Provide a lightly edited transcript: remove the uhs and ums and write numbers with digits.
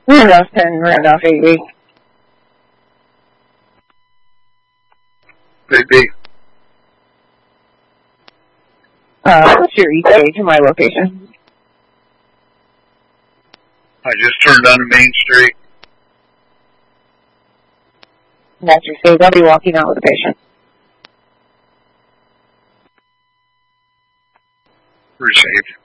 Randolph 10, Randolph 8 week. Big B. What's your ETA to my location? I just turned onto Main Street. That's your stage. I'll be walking out with the patient. Received.